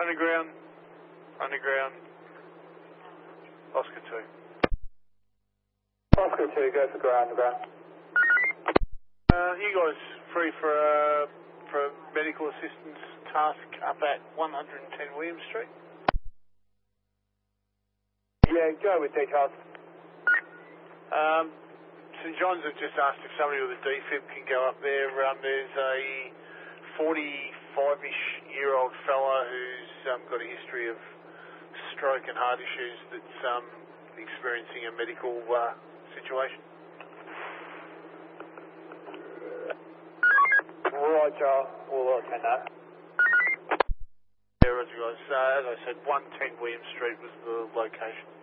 Underground, Oscar 2. Oscar 2, go for ground, underground. You guys free for a medical assistance task up at 110 William Street? Yeah, go with decals. St John's have just asked if somebody with a defib can go up there. There's a 45-ish-year-old fella who's got a history of stroke and heart issues that's experiencing a medical situation. Roger, we'll attend that. Yeah, roger guys. As I said, 110 William Street was the location.